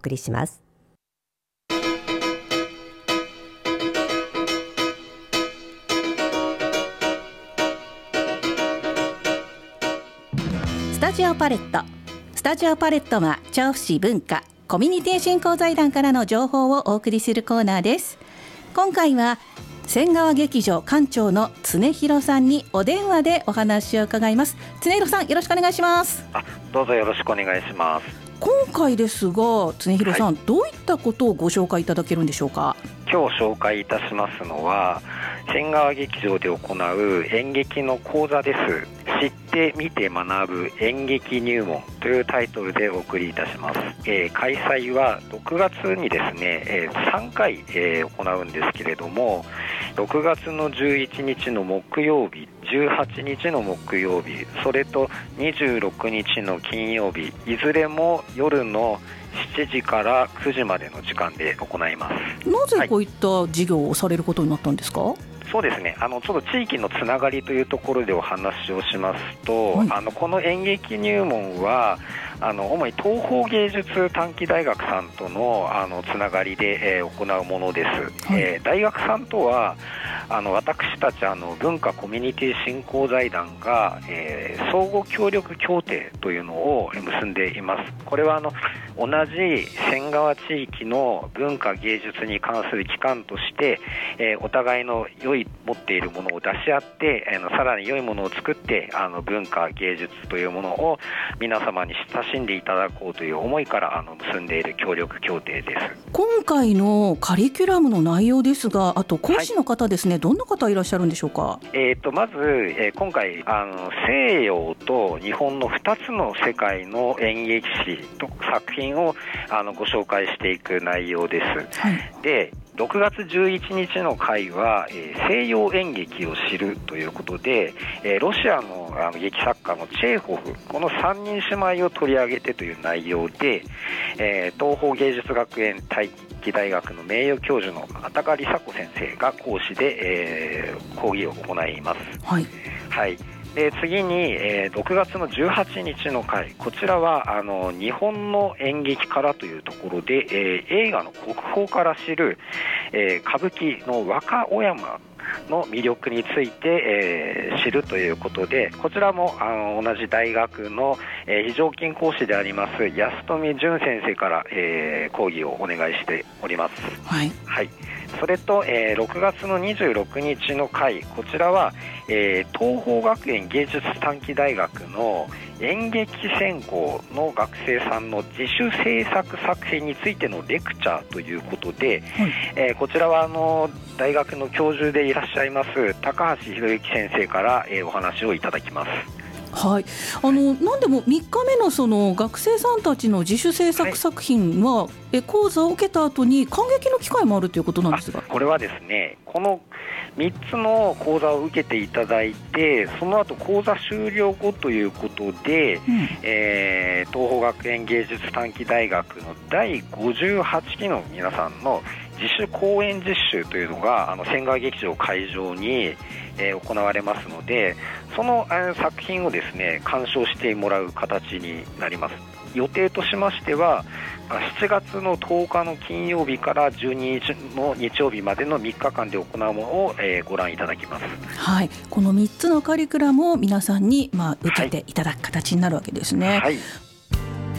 送りします。スタジオパレット。スタジオパレットは調布市文化コミュニティ振興財団からの情報をお送りするコーナーです。今回は仙川劇場館長の常広さんにお電話でお話を伺います。常広さん、よろしくお願いします。 どうぞよろしくお願いします。 今回ですが、常広さん、どういったことをご紹介いただけるんでしょうか。 今日紹介いたしますのは仙川劇場で行う演劇の講座です。知って見て学ぶ演劇入門というタイトルでお送りいたします。開催は6月にですね、3回、行うんですけれども、6月の11日の木曜日、18日の木曜日、それと26日の金曜日、いずれも夜の7時から9時までの時間で行います。 なぜこういった事業をされることになったんですか。 そうですね、ちょっと地域のつながりというところでお話をしますと、この演劇入門は主に東邦芸術短期大学さんとのつながりで、行うものです。大学さんとは私たち文化コミュニティ振興財団が、相互協力協定というのを結んでいます。これは同じ仙川地域の文化芸術に関する機関として、お互いの持っているものを出し合って、さらに良いものを作って文化芸術というものを皆様に親しんでいただこうという思いから結んでいる協力協定です。 今回のカリキュラムの内容ですが、あと講師の方ですね、どんな方いらっしゃるんでしょうか。 まず、今回西洋と日本の2つの世界の演劇史と作品をご紹介していく内容です。で6月11日の回は、西洋演劇を知るということで、ロシアの劇作家のチェーホフ、この3人姉妹を取り上げてという内容で、東邦芸術学園短期大学の名誉教授の畑狩里子先生が講師で、講義を行います。次に、6月の18日の回、こちらは日本の演劇からというところで、映画の国宝から知る、歌舞伎の若尾山の魅力について、知るということで、こちらも同じ大学の、非常勤講師であります安富淳先生から、講義をお願いしております。それと、6月の26日の回、こちらは、東邦学園芸術短期大学の演劇専攻の学生さんの自主制作作品についてのレクチャーということで、こちらは大学の教授でいらっしゃいます高橋博之先生から、お話をいただきます。 何でも3日目のその学生さんたちの自主制作作品は、講座を受けた後に観劇の機会もあるということなんですが。 これはですね、この3つの講座を受けていただいて、その後講座終了後ということで、東邦学園芸術短期大学の第58期の皆さんの自主公演実習というのが仙川劇場会場に、行われますので、その作品をですね鑑賞してもらう形になります。予定としましては7月の10日の金曜日から12日の日曜日までの3日間で行うものを、ご覧いただきます。 この3つのカリキュラムを皆さんに、受けていただく形になるわけですね。